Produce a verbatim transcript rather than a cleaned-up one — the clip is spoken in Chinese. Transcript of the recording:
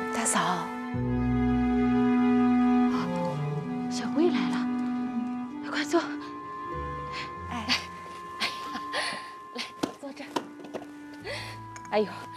大嫂， 小薇来了，快坐。 哎， 来，坐这儿。哎呦，